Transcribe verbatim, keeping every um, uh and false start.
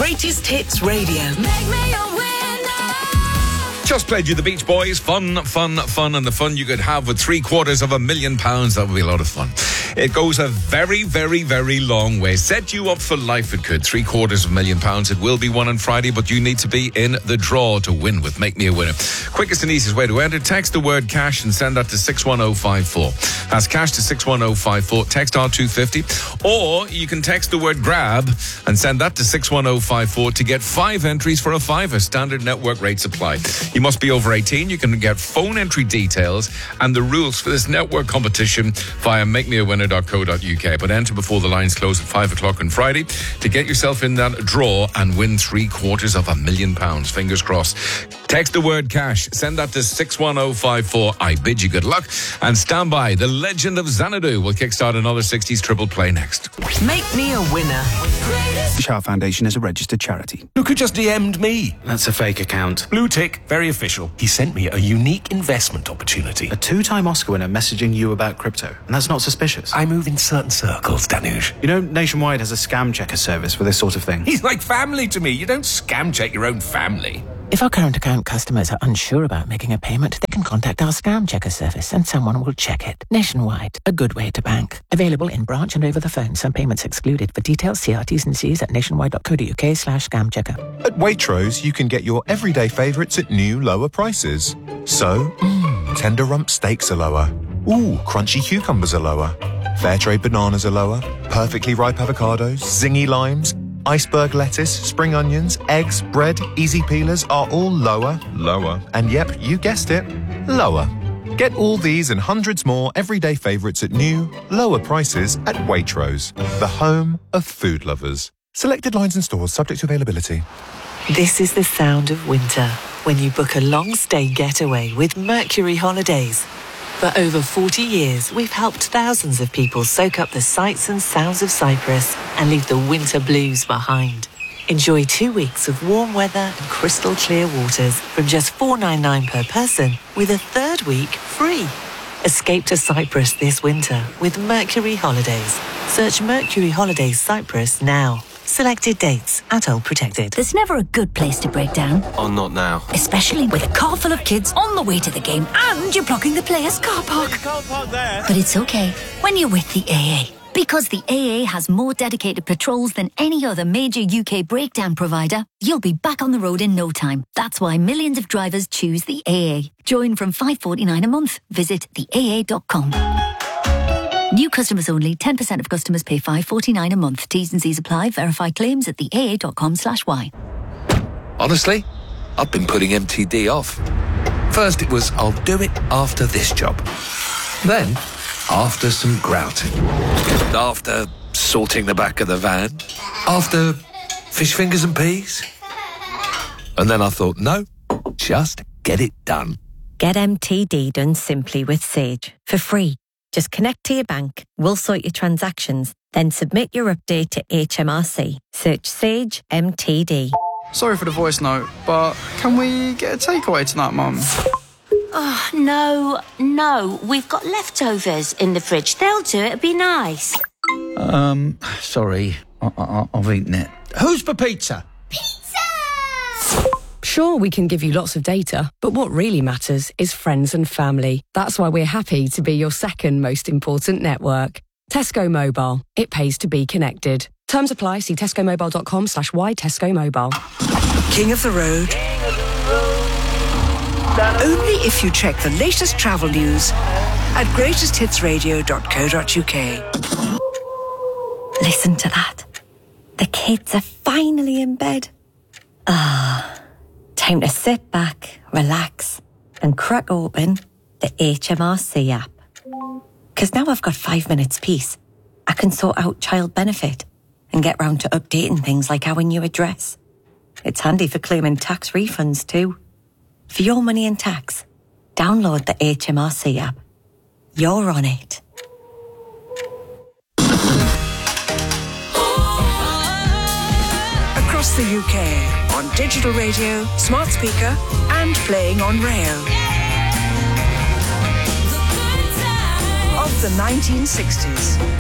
Greatest Hits Radio. Make me a winner. Just played you the Beach Boys. Fun, fun, fun, and the fun you could have with three quarters of a million pounds. That would be a lot of fun. It goes a very, very, very long way. Set you up for life, it could. Three quarters of a million pounds. It will be won on Friday, but you need to be in the draw to win with Make Me a Winner. Quickest and easiest way to enter, text the word cash and send that to six one oh five four. That's cash to six one oh five four. Text R two fifty. Or you can text the word grab and send that to six one oh five four to get five entries for a fiver. Standard network rates apply. You must be over eighteen. You can get phone entry details and the rules for this network competition via make me a winner dot co dot U K. But enter before the lines close at five o'clock on Friday to get yourself in that draw and win three quarters of a million pounds. Fingers crossed. Text the word cash. Send that to six one oh five four. I bid you good luck. And stand by. The Legend of Xanadu will kickstart another sixties triple play next. Make me a winner. The Shower Foundation is a registered charity. Look who just D M'd me. That's a fake account. Blue tick, very official. He sent me a unique investment opportunity. A two-time Oscar winner messaging you about crypto, and that's not suspicious. I move in certain circles, Danush. You know, Nationwide has a scam checker service for this sort of thing. He's like family to me. You don't scam check your own family. If our current account customers are unsure about making a payment, they can contact our Scam Checker service and someone will check it. Nationwide, a good way to bank. Available in branch and over the phone. Some payments excluded. For details, see our T's and C's at nationwide dot co dot uk slash scam checker. At Waitrose, you can get your everyday favourites at new, lower prices. So, mm, tender rump steaks are lower. Ooh, crunchy cucumbers are lower. Fair trade bananas are lower. Perfectly ripe avocados, zingy limes, iceberg lettuce, spring onions, eggs, bread, easy peelers are all lower, lower, and yep, you guessed it, lower. Get all these and hundreds more everyday favourites at new, lower prices at Waitrose, the home of food lovers. Selected lines and stores subject to availability. This is the sound of winter when you book a long stay getaway with Mercury Holidays. For over forty years, we've helped thousands of people soak up the sights and sounds of Cyprus and leave the winter blues behind. Enjoy two weeks of warm weather and crystal clear waters from just four hundred ninety-nine pounds per person with a third week free. Escape to Cyprus this winter with Mercury Holidays. Search Mercury Holidays Cyprus now. Selected dates at all protected. There's never a good place to break down. Oh, not now. Especially with a car full of kids on the way to the game and you're blocking the players' car park. Car park there. But it's okay when you're with the A A. Because the A A has more dedicated patrols than any other major U K breakdown provider, you'll be back on the road in no time. That's why millions of drivers choose the A A. Join from five pounds forty-nine a month. Visit the A A dot com. New customers only. ten percent of customers pay five pounds forty-nine a month. T's and C's apply. Verify claims at the A A dot com slash Y. Honestly, I've been putting M T D off. First it was, I'll do it after this job. Then, after some grouting. After sorting the back of the van. After fish fingers and peas. And then I thought, no, just get it done. Get M T D done simply with Sage for free. Just connect to your bank, we'll sort your transactions, then submit your update to H M R C. Search Sage M T D. Sorry for the voice note, but can we get a takeaway tonight, Mum? Oh, no, no. We've got leftovers in the fridge. They'll do it. It'll be nice. Um, sorry. I- I- I've eaten it. Who's for pizza? Sure, we can give you lots of data, but what really matters is friends and family. That's why we're happy to be your second most important network. Tesco Mobile. It pays to be connected. Terms apply. See tescomobile.com slash y Tesco Mobile. King of the road. Only if you check the latest travel news at greatest hits radio dot co dot uk. Listen to that. The kids are finally in bed. Ah. Time to sit back, relax, and crack open the H M R C app. Because now I've got five minutes peace, I can sort out child benefit and get round to updating things like our new address. It's handy for claiming tax refunds too. For your money in tax, download the H M R C app. You're on it. Across the U K, on digital radio, smart speaker, and playing on rail. Of the nineteen sixties.